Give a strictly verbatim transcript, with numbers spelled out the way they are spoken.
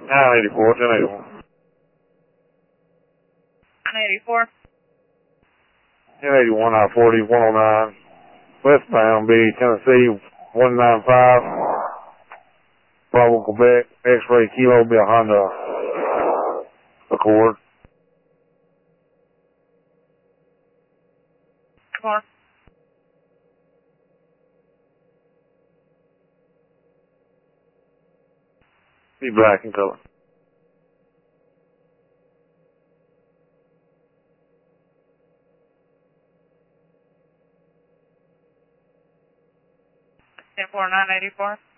nine eighty-four, ten eighty-one. nine eighty-four. ten eighty-one, I forty, one oh nine. Westbound B, Tennessee, one nine five. Bravo, Quebec, X-ray Kilo, be a Honda Accord. Come on. Be black in color. ten four, nine eighty-four.